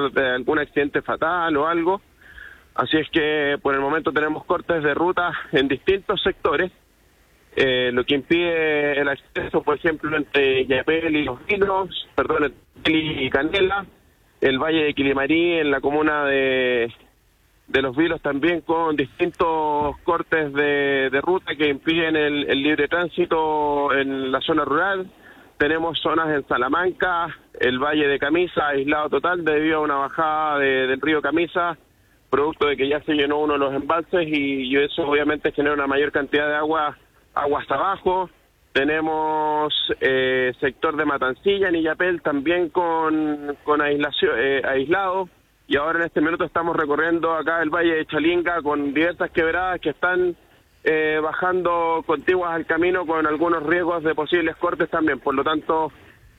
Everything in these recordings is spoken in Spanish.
de algún accidente fatal o algo. Así es que por el momento tenemos cortes de ruta en distintos sectores, lo que impide el acceso, por ejemplo, entre Yapel y Los Vilos, entre Yapel y Canela, el Valle de Quilimarí, en la comuna de Los Vilos también, con distintos cortes de ruta que impiden el libre tránsito en la zona rural. Tenemos zonas en Salamanca, el Valle de Camisa, aislado total debido a una bajada del río Camisa, producto de que ya se llenó uno de los embalses y eso obviamente genera una mayor cantidad de agua hasta abajo. Tenemos sector de Matancilla, en Illapel, también con aislado. Y ahora en este minuto estamos recorriendo acá el Valle de Chalinga con diversas quebradas que están bajando contiguas al camino con algunos riesgos de posibles cortes también. Por lo tanto,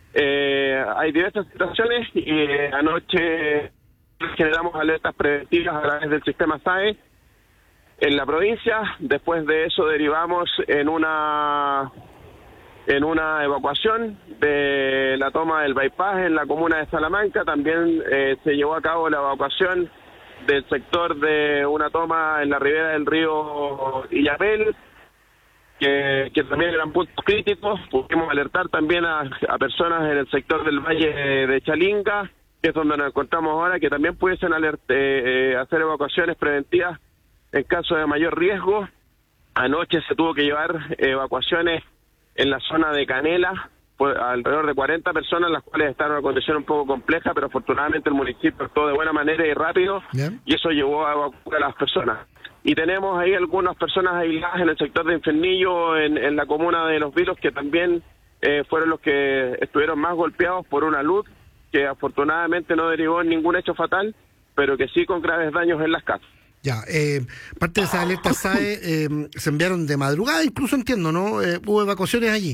hay diversas situaciones y anoche generamos alertas preventivas a través del sistema SAE en la provincia. Después de eso derivamos en una evacuación de la toma del bypass en la comuna de Salamanca. También se llevó a cabo la evacuación del sector de una toma en la ribera del río Illapel, que también eran puntos críticos. Pudimos alertar también a personas en el sector del Valle de Chalinga, que es donde nos encontramos ahora, que también pudiesen hacer evacuaciones preventivas en caso de mayor riesgo. Anoche se tuvo que llevar evacuaciones en la zona de Canela, pues, alrededor de 40 personas, las cuales están en una condición un poco compleja, pero afortunadamente el municipio actuó de buena manera y rápido, y eso llevó a evacuar a las personas. Y tenemos ahí algunas personas aisladas en el sector de Infernillo, en la comuna de Los Vilos, que también fueron los que estuvieron más golpeados por una luz, que afortunadamente no derivó en ningún hecho fatal, pero que sí con graves daños en las casas. Ya, parte de esa alerta SAE se enviaron de madrugada, incluso entiendo, ¿no? Hubo evacuaciones allí.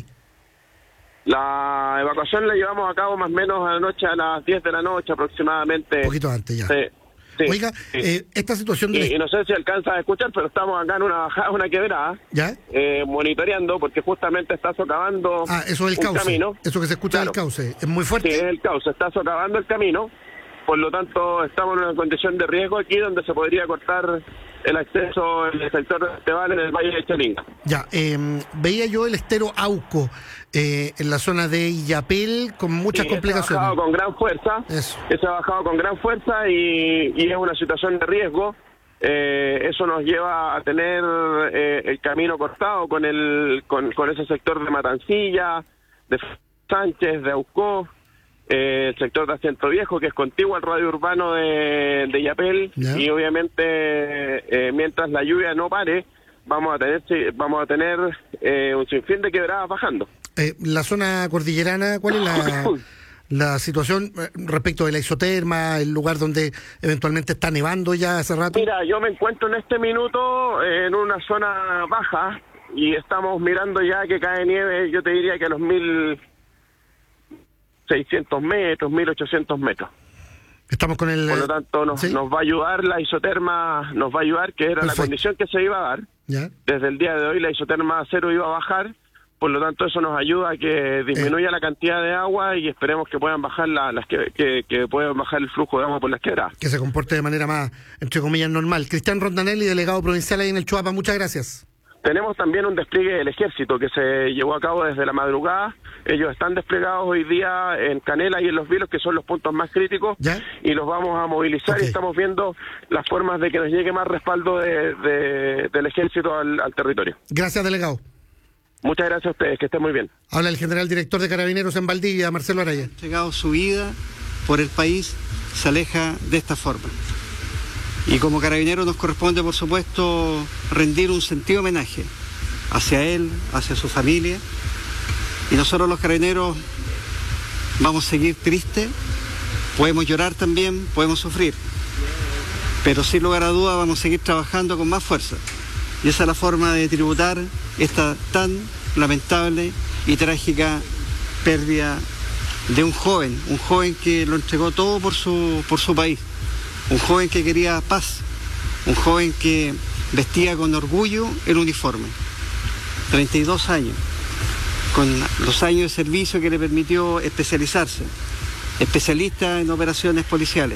La evacuación la llevamos a cabo más o menos anoche a las 10 de la noche aproximadamente. Un poquito antes ya. Sí. Oiga, esta situación de... Y no sé si alcanza a escuchar, pero estamos acá en una bajada, una quebrada, ¿ya? Monitoreando, porque justamente está socavando eso es el cauce. Camino. Eso que se escucha del cauce, ¿es muy fuerte? Sí, es el cauce, está socavando el camino. Por lo tanto, estamos en una condición de riesgo aquí donde se podría cortar el acceso en el sector de Esteban en el Valle de Chalinga. Ya, veía yo el estero Auco en la zona de Illapel con muchas complicaciones. Se ha bajado con gran fuerza. Se ha bajado con gran fuerza y es una situación de riesgo. Eso nos lleva a tener el camino cortado con ese sector de Matancilla, de Sánchez, de Aucó. El sector de Asiento Viejo, que es contiguo al radio urbano de Illapel, y obviamente mientras la lluvia no pare, vamos a tener un sinfín de quebradas bajando. La zona cordillerana, ¿cuál es la situación respecto de la isoterma, el lugar donde eventualmente está nevando ya hace rato? Mira, yo me encuentro en este minuto en una zona baja y estamos mirando ya que cae nieve, yo te diría que a los 1.600 metros, 1.800 metros. Estamos con el... Por lo tanto, nos va a ayudar la isoterma, nos va a ayudar, que era la condición que se iba a dar. ¿Ya? Desde el día de hoy la isoterma a cero iba a bajar, por lo tanto eso nos ayuda a que disminuya la cantidad de agua y esperemos que puedan bajar que puedan bajar el flujo de agua por las quebradas. Que se comporte de manera más, entre comillas, normal. Cristian Rondanelli, delegado provincial ahí en el Choapa, muchas gracias. Tenemos también un despliegue del ejército que se llevó a cabo desde la madrugada. Ellos están desplegados hoy día en Canela y en Los Vilos, que son los puntos más críticos, y los vamos a movilizar y estamos viendo las formas de que nos llegue más respaldo del ejército al territorio. Gracias, delegado. Muchas gracias a ustedes, que estén muy bien. Habla el general director de Carabineros en Valdivia, Marcelo Araya. Entregado su vida por el país, se aleja de esta forma. Y como Carabineros nos corresponde, por supuesto, rendir un sentido homenaje hacia él, hacia su familia. Y nosotros los Carabineros vamos a seguir tristes, podemos llorar también, podemos sufrir. Pero sin lugar a dudas vamos a seguir trabajando con más fuerza. Y esa es la forma de tributar esta tan lamentable y trágica pérdida de un joven que lo entregó todo por su país. Un joven que quería paz, un joven que vestía con orgullo el uniforme. 32 años, con los años de servicio que le permitió especializarse, especialista en operaciones policiales.